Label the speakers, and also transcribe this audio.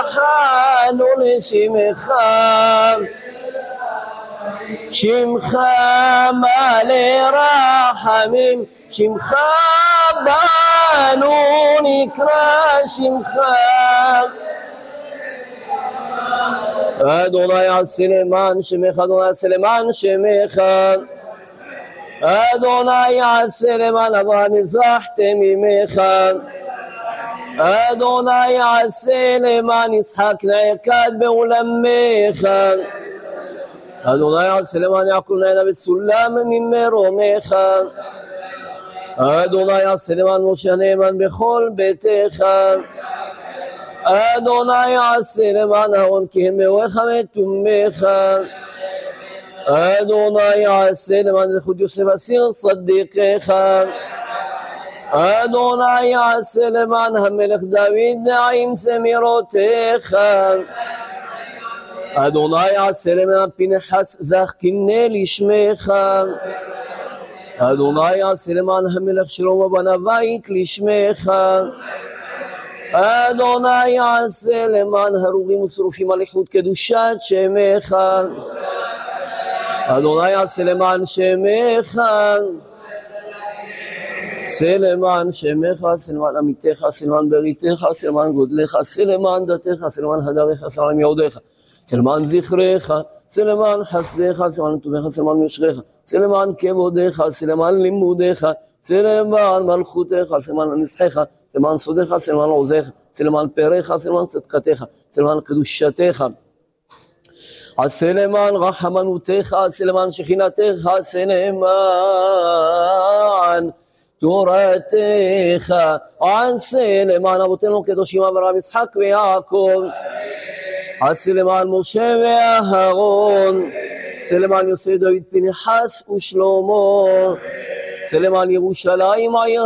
Speaker 1: ייחלנו לשמך, שמך מלא רחמים, שמך בנו נקרא שמך. אדוני עשה למען שמך, אדוני עשה למען שמך, אדוני עשה למען אברהם נזרחתם ממך, אדוני עשה למען יצחק נעקד בעולמך, אדוני עשה למען יעקב נהנה בסולם ממרומך, אדוני עשה למען משה נאמן בכל ביתך, אדוני עשה למען אהרון כהן מאורך מתומך, אדוני עשה למען זכות יוסף אסיר צדיקך, אדוני עשה למען המלך דוד נעים זמירותיך, אדוני עשה למען פנחס זך קינא לשמך, אדוני עשה למען המלך שלמה בנה בית לשמך, אדוני עשה למען הרוגים ושרופים על איכות קדושת שמך, אדוני עשה למען שמך, עשה למען שמך, עשה למען עמיתך, עשה למען בריתך, עשה למען גודלך, עשה למען דתך, עשה למען הדרך, עשה למען יהודך, עשה למען זכרך, עשה למען חסדך, עשה למען טובך, עשה למען יושרך, עשה למען כבודך, עשה למען לימודך, עשה למען מלכותך, עשה למען נסחך, עשה למען סודך, עשה למען עוזך, עשה למען פארך, עשה למען צדקתך, עשה למען קדושתך, עשה למען רחמנותך, עשה למען שכינתך, עשה למען תורתך, עשה למען אבותינו קדושים אברהם יצחק ויעקב, עשה למען משה ואהרון, עשה למען יוסף דוד פנחס ושלמה, עשה למען ירושלים העיר